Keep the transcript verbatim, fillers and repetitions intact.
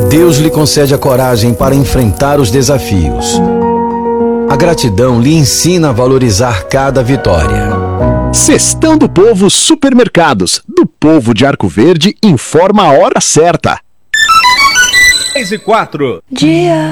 Deus lhe concede a coragem para enfrentar os desafios. A gratidão lhe ensina a valorizar cada vitória. Cestão do Povo Supermercados. Do Povo de Arco Verde informa a hora certa. seis e quatro. Dia